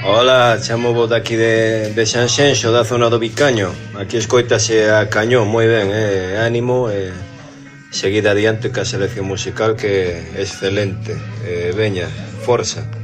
Ola, chamo vos daqui de Sanxenxo, da zona do Vicaño. Aquí escoitase a cañón, moi ben, ánimo, seguid adiante ca selección musical que é excelente. Veña, forza.